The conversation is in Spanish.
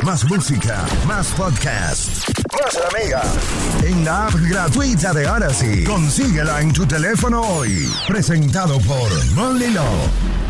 más música, más podcast, más amiga. En la app gratuita de Odyssey. Consíguela en tu teléfono hoy. Presentado por Molly Law.